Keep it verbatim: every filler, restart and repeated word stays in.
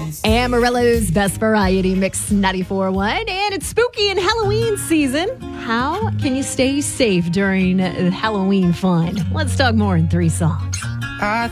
Amarillo's Best Variety Mix ninety-four point one, and it's spooky and Halloween season. How can you stay safe during Halloween fun? Let's talk more in three songs. I